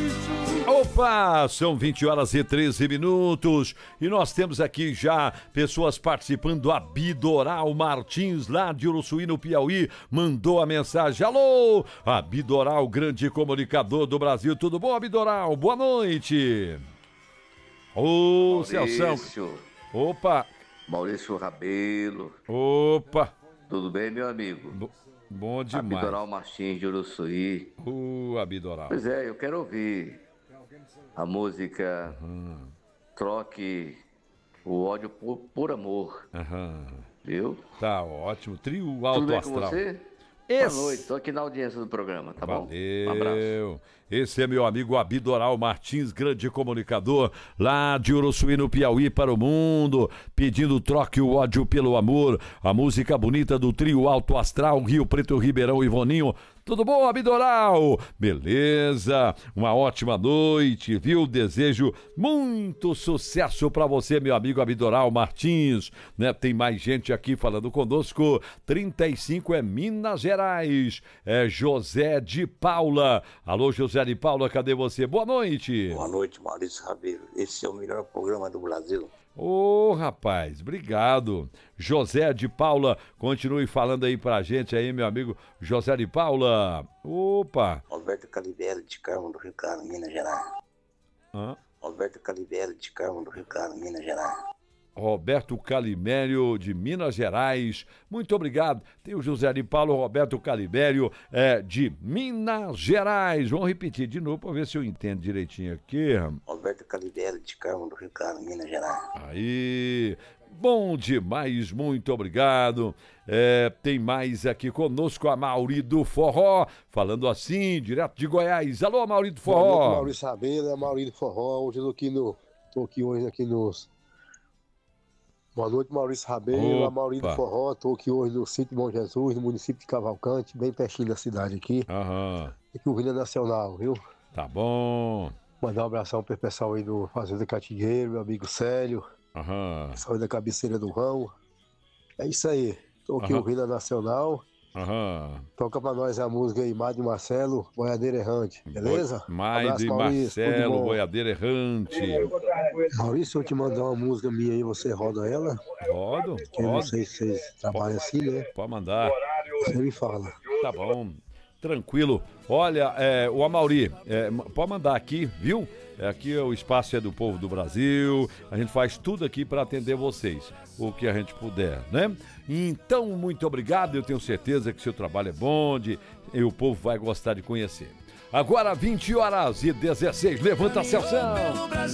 Opa, são 20 horas e 13 minutos e nós temos aqui já pessoas participando. Abidoral Martins, lá de Uruçuí, no Piauí, mandou a mensagem. Alô, Abidoral, grande comunicador do Brasil. Tudo bom, Abidoral? Boa noite. Ô, Celção. Opa. Maurício Rabelo. Opa. Tudo bem, meu amigo? Bom demais. Abidoral Martins de Uruçuí. Abidoral. Pois é, eu quero ouvir a música Troque o Ódio por Amor. Viu? Tá ótimo. Trio Alto Tudo bem Astral. com você? Boa noite, tô aqui na audiência do programa, tá bom? Um abraço. Esse é meu amigo Abidoral Martins, grande comunicador lá de Uruçuí, no Piauí, para o mundo, pedindo Troque o Ódio pelo Amor, a música bonita do Trio Alto Astral, Rio Preto, Ribeirão e Ivoninho. Tudo bom, Abidoral? Beleza? Uma ótima noite, viu? Desejo muito sucesso para você, meu amigo Abidoral Martins, né? Tem mais gente aqui falando conosco. 35 é Minas Gerais, é José de Paula. Alô, José de Paula, cadê você? Boa noite. Boa noite, Maurício Rabelo. Esse é o melhor programa do Brasil. Ô, rapaz, obrigado. José de Paula, continue falando aí pra gente aí, meu amigo José de Paula. Opa. Alberto Calibieri de Carmo do Rio Claro, Minas Gerais. Alberto Calibieri de Carmo do Rio Claro, Minas Gerais. Roberto Calimério de Minas Gerais, muito obrigado. Tem o José de Paulo, Roberto Calimério de Minas Gerais. Vamos repetir de novo para ver se eu entendo direitinho aqui. Roberto Calimério de Carmo do Rio Claro, Minas Gerais. Aí, bom demais, muito obrigado. Tem mais aqui conosco a Mauri do Forró, falando assim, direto de Goiás. Alô, Mauri do Forró. Boa noite, Maurício Rabelo, é Mauri do Forró. Hoje eu tô aqui hoje nos... Boa noite, Maurício Rabelo, a Mauri do Forró. Estou aqui hoje no Sítio Bom Jesus, no município de Cavalcante, bem pertinho da cidade aqui. Aqui o Vila Nacional, viu? Tá bom. Mandar um abração para o pessoal aí do Fazenda Catingueiro, meu amigo Célio. Pessoal aí da Cabeceira do Ramo. É isso aí. Estou aqui no Vila Nacional. Toca pra nós a música aí, Mário e Marcelo, Boiadeiro Errante, beleza? Mário e Marcelo, Boiadeiro Errante. Maurício, se eu te mandar uma música minha aí, você roda ela? Rodo. Eu não sei se vocês trabalham assim, né? Pode mandar. Você me fala. Tá bom. Tranquilo. Olha, o Amauri, pode mandar aqui, viu? Aqui o espaço é do povo do Brasil, a gente faz tudo aqui para atender vocês, o que a gente puder, né? Então, muito obrigado, eu tenho certeza que seu trabalho é bom e o povo vai gostar de conhecer. Agora, 20 horas e 16, levanta a Celção!